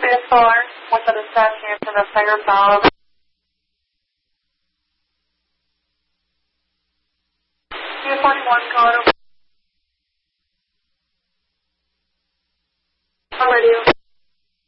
4, with the dispatch answer the fire valve. 241 code over.